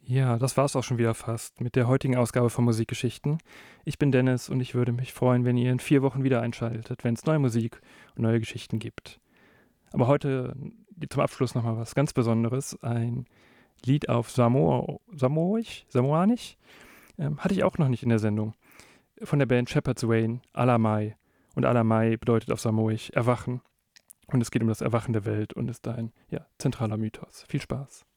Ja, das war's auch schon wieder fast mit der heutigen Ausgabe von Musikgeschichten. Ich bin Dennis und ich würde mich freuen, wenn ihr in 4 Wochen wieder einschaltet, wenn es neue Musik und neue Geschichten gibt. Aber heute zum Abschluss nochmal was ganz Besonderes. Ein Lied auf Samoanisch, hatte ich auch noch nicht in der Sendung. Von der Band Shepherd's Wain, Alamai. Und Alamai bedeutet auf Samoisch Erwachen. Und es geht um das Erwachen der Welt und ist ein zentraler Mythos. Viel Spaß.